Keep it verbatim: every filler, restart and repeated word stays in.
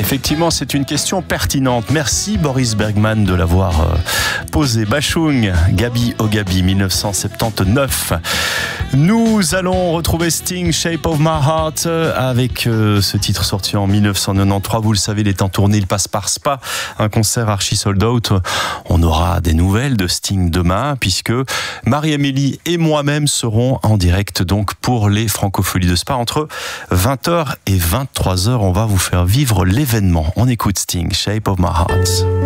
Effectivement, c'est une question pertinente. Merci Boris Bergman de l'avoir euh, posée. Bashung, Gabi Oh Gabi, mille neuf cent soixante-dix-neuf. Nous allons retrouver Sting, Shape of My Heart, avec euh, ce titre sorti en mille neuf cent quatre-vingt-treize. Vous le savez, il est en tournée, il passe par Spa, un concert archi sold out. On aura des nouvelles de Sting demain, puisque Marie-Amélie et moi-même serons en direct donc pour les Francopholies de Spa entre vingt heures et vingt-trois heures. On va vous faire vivre l'événement. On écoute Sting, Shape of My Heart.